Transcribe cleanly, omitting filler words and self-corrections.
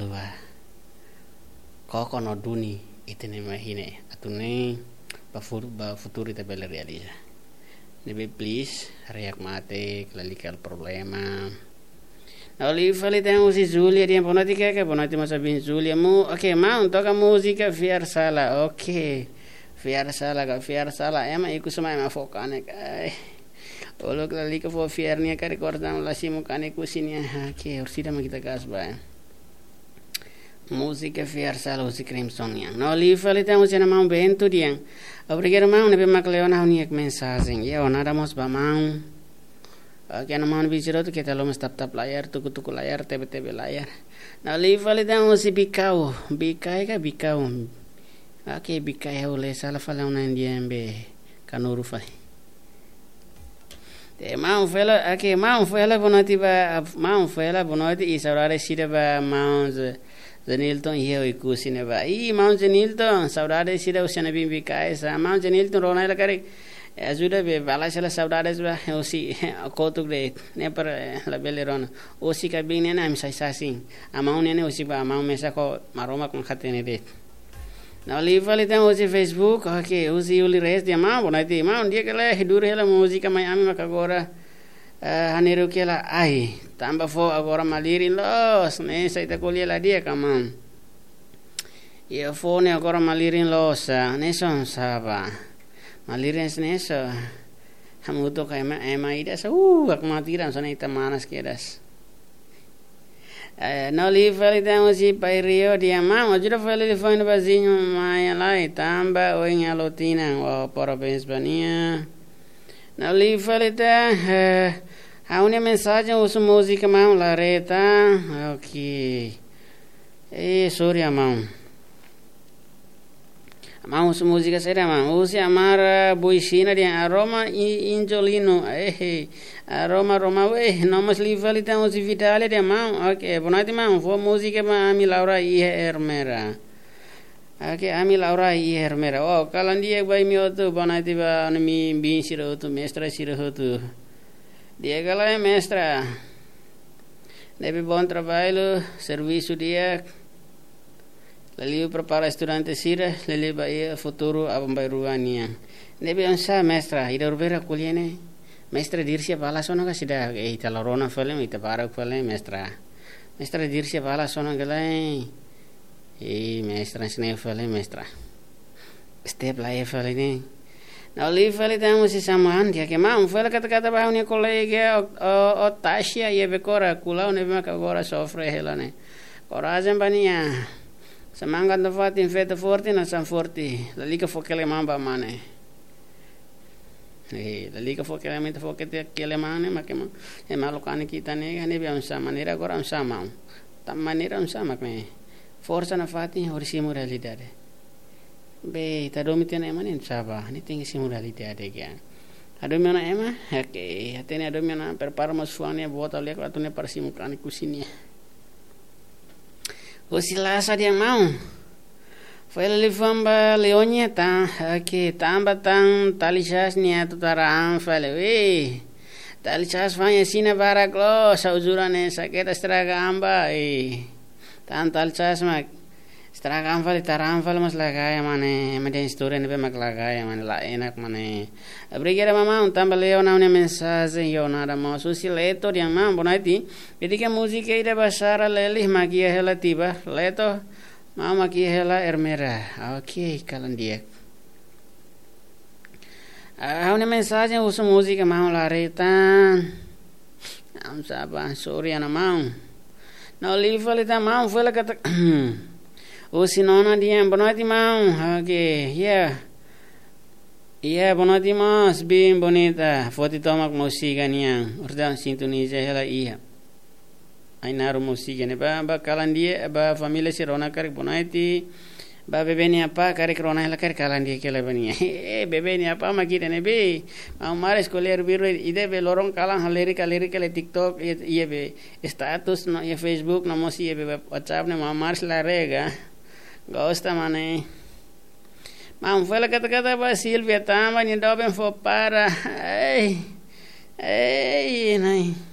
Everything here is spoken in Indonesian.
kalua koko no duni itene mahine atune ba futuri te belle realiza nebe please reak mate clalical problema oli fali tem usi Julia dia ponati que ponati mas abin Julia mu okay mau toca música fiar sala okay fiar sala ema iku semai ma fokane kai olo clalica fo fiar nia ka recordam la simu kane kusinia okay ursida ma kita gas ba música fiar sala usi crimson yang no li fali tem usi na mau bento dia obrigado mau nebe mak leona uniak mensagem ya onada mos ba mau que no man bichiro que te lo me tap layar tuku layar tebe layar na li fali tem usi bikau okay bikai ole sala fala una ndiembe kanuru fali te mau fela bonati isaurare sida ba mau Zenilton hiyo ikusine ba mau Zenilton saudade sida usana bimbi kai sa mau Zenilton rona la kare ajuda be bala sala saudade ba osi kotuk de ne par la belle rona osi ka bine na mi sai sasin amau ne osi ba mau mesa ko maroma kon khatene de na livali tem osi Facebook okay osi uli res dia mau bonati mau dia kala hidur hela música mai ami makagora haneru kela ai tamba fo agora malirin los ne sai ta kolia la dia kamam ia fo ne agora malirin los ne son saba malirin ne so hamuto kai ema ida sa ak matiran sana ita manas kedas no li fali tamo si pai rio dia mama jura fali li foi no vazinho mai lá tamba o em alotina o para Pennsylvania no li fali ta há uma mensagem uso música mão la reta ok sorry mão uso música séria mão usi amar boicina de aroma injolino aroma não mas li fali ta usi vitale de mão ok bonati mão fo música ma ami Laura e Hermera okay ami Laura e Hermera oh kalandia bai mi otu bonati ba mi bin siro tu mestra siro tu dia galera mestra deve bom trabalho serviço dia lali prepara estudante sira lali vai futuro abambai ruania deve ansa mestra ida rubera kuliene mestra dirsia bala sono ka sida ita lorona fale ita para fale mestra dirsia bala sono galai mestra sne fale mestra step lai fale ni na li fale tamo si saman dia ke mau fale kata ba unia kolega o tasia ye bekora kula ne ma agora sofre helane coragem bania semangat no fatin feta forte na san forte la liga fokele mamba mane la liga fokele menta fokete kele mane ma ke e malo kane kita ne bi sa manera agora sa mau tam manera sama me força na fatin horisimo realidade be tadomi tena ema nen saba ni tingi simulalite ade gyan adomi ona ema okay atene adomi ona prepara masuane bota lek atune parsimu kani kusinia osilasa dia mau foi levamba leonia ta okay tamba tan talishas nia tutaran fale we talishas vanya sina baraklo sauzurane saketa straga amba tan talishas mak Stragam fali taram fali mas lagaya mane meden story nebe mak lagaya mane la enak mane abrigera mama un tamba leo na una mensagem yo nada mo susi leto dia mam bonati ketika musik ida basara lelih magia relativa leto mama magia hela Hermera okay kalan dia una mensagem uso música mam la retan am saba sorry ana mam no li fali ta mam foi la kata o sinona dia bonati mau okay bonati mas bem bonita foto tomak música niang urdan sintonia hela iya ai naru música ne ba kalan dia ba família si rona kar bonati ba bebe ni apa kar rona hela kar kalan dia kele bania bebe ni apa makita ne be mau mare escoler biru ide be lorong kalang haleri kele TikTok ye be status no ye Facebook no mosi ye be WhatsApp ne mau mars la rega gosta mane mam foi la kata ba Silvia tamba ni doben fo para ei nai